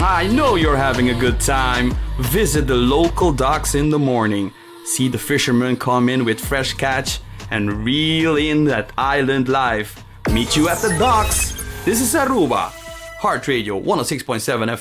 I know you're having a good time. Visit the local docks in the morning. See the fishermen come in with fresh catch and reel in that island life. Meet you at the docks. This is Aruba. Heart Radio 106.7 FM.